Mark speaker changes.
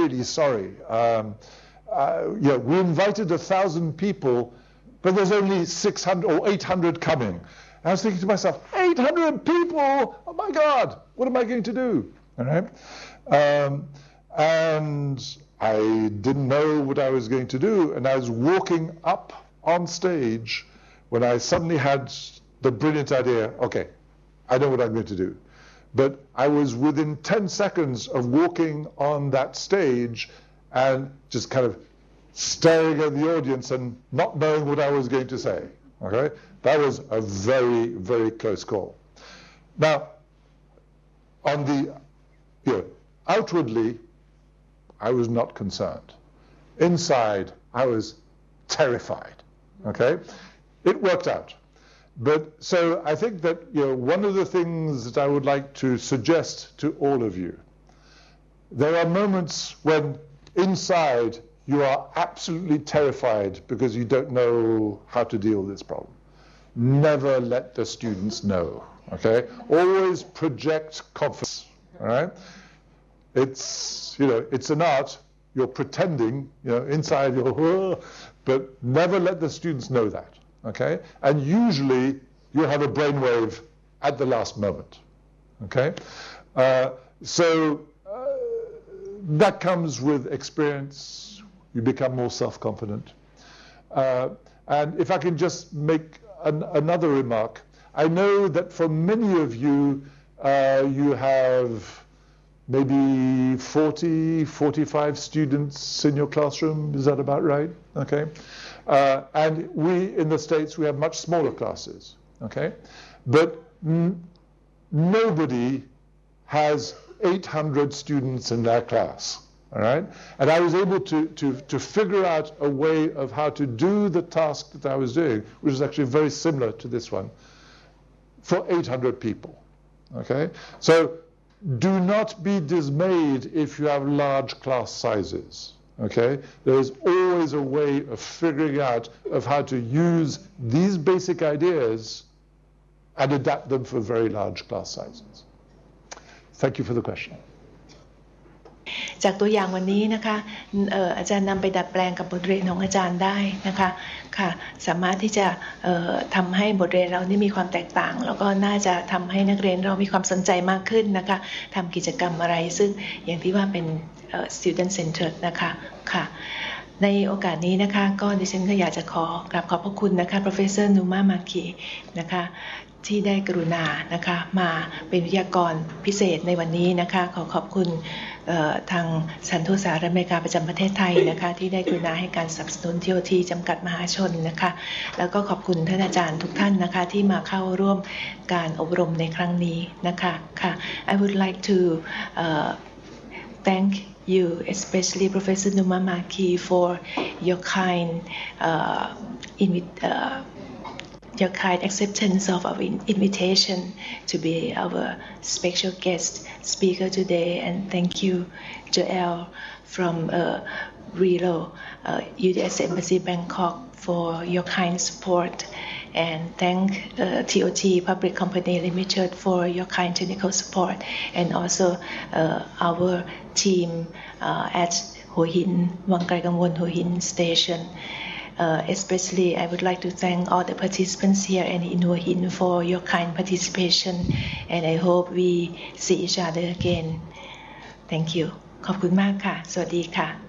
Speaker 1: really sorry. Yeah, we invited 1,000 people, but there's only 600 or 800 coming. I was thinking to myself, 800 people? Oh my God, what am I going to do? All right? And I didn't know what I was going to do, and I was walking up on stage when I suddenly had the brilliant idea, okay, I know what I'm going to do. But I was within 10 seconds of walking on that stage and just kind of staring at the audience and not knowing what I was going to say. Okay? That was a very, very close call. Now, on the, outwardly, I was not concerned. Inside, I was terrified. Okay? It worked out. But so I think that one of the things that I would like to suggest to all of you, there are moments when inside you are absolutely terrified because you don't know how to deal with this problem. Never let the students know, okay? Always project confidence, all right? It's, it's an art. You're pretending, inside you're, but never let the students know that, okay? And usually you have a brainwave at the last moment, okay? That comes with experience. You become more self-confident. And if I can just make another remark, I know that for many of you, you have maybe 40, 45 students in your classroom. Is that about right? Okay. And we, in the States, we have much smaller classes. Okay. But nobody has 800 students in their class. All right? And I was able to figure out a way of how to do the task that I was doing, which is actually very similar to this one, for 800 people. Okay? So do not be dismayed if you have large class sizes. Okay? There is always a way of figuring out of how to use these basic ideas and adapt them for very large class sizes. Thank you for the question.
Speaker 2: จากตัวอย่างวันนี้นะคะอาจารย์นำไปดัดแปลงกับบทเรียนของอาจารย์ได้นะคะค่ะสามารถที่จะทำให้บทเรียนเรานี่มีความแตกต่างแล้วก็น่าจะทำให้นักเรียนเรามีความสนใจมากขึ้นนะคะทำกิจกรรมอะไรซึ่งอย่างที่ว่าเป็น student centered นะคะค่ะในโอกาสนี้นะคะก็ดิฉันก็อยากจะขอกราบขอบพระคุณนะคะ Professor Numa Maki นะคะที่ได้กรุณานะคะมาเป็นวิทยากรพิเศษในวันนี้นะคะขอขอบคุณทางสถานทูตสหรัฐอเมริกาประจำประเทศไทยนะคะที่ได้กรุณาให้การสนับสนุน TOT จำกัดมหาชนนะคะแล้วก็ขอบคุณท่านอาจารย์ทุกท่านนะคะที่มาเข้าร่วมการอบรมในครั้งนี้นะคะค่ะ I would like to thank you, especially Professor Numa Maki, for your kind your kind acceptance of our invitation to be our special guest speaker today. And thank you, Joel from RELO, U.S. Embassy Bangkok, for your kind support. And thank TOT Public Company Limited for your kind technical support, and also our team at Hua Hin, Wang Kai Gangwon Hua Hin Station. Especially, I would like to thank all the participants here and in Hua Hin for your kind participation, and I hope we see each other again. Thank you. ขอบคุณมากค่ะ สวัสดีค่ะ